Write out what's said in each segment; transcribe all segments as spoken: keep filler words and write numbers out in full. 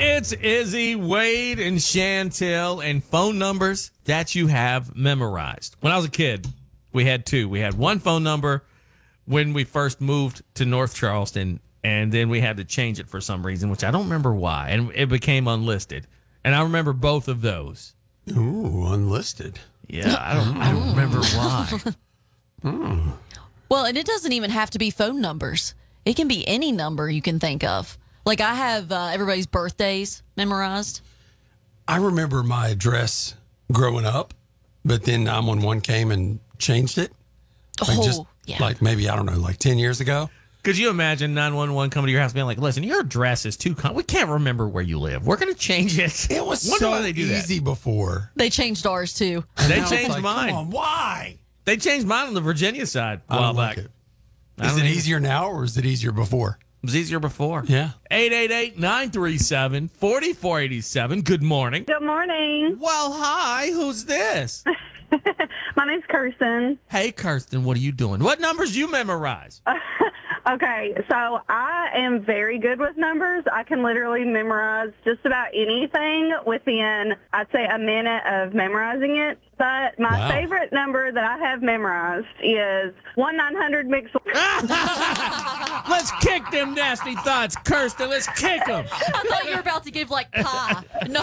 It's Izzy, Wade, and Chantel, and phone numbers that you have memorized. When I was a kid, we had two. We had one phone number when we first moved to North Charleston, and then we had to change it for some reason, which I don't remember why, and it became unlisted. And I remember both of those. Ooh, unlisted. Yeah, I don't, I don't remember why. Mm. Well, and it doesn't even have to be phone numbers. It can be any number you can think of. Like I have uh, everybody's birthdays memorized. I remember my address growing up, but then nine one one came and changed it. Like oh, just, yeah. Like maybe, I don't know, like ten years ago. Could you imagine nine one one coming to your house being like, listen, your address is too com- we can't remember where you live. We're going to change it. It was Wonder so why they do that. easy before. They changed ours too. They And I was changed like, mine. Come on, why? They changed mine on the Virginia side a I while don't like back. it. I Is don't it even- easier now or is it easier before? It was easier before. Yeah. eight eight eight, nine three seven, four four eight seven. Good morning. Good morning. Well, hi. Who's this? My name's Kirsten. Hey, Kirsten. What are you doing? What numbers you memorize? Okay, so I am very good with numbers. I can literally memorize just about anything within, I'd say, a minute of memorizing it. But my Wow. favorite number that I have memorized is one nine hundred mix. Let's kick them nasty thoughts, Kirsten. Let's kick them. I thought you were about to give like pie. No.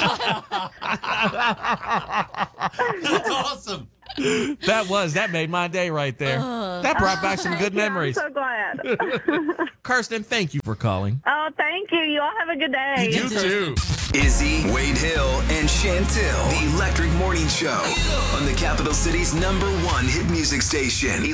That's awesome. That was. That made my day right there. That brought back some good Yeah, memories. I'm so glad. Kirsten, thank you for calling. Oh, thank you. You all have a good day. You too. Izzy, Wade Hill, and Chantel. The Electric Morning Show on the capital city's number one hit music station.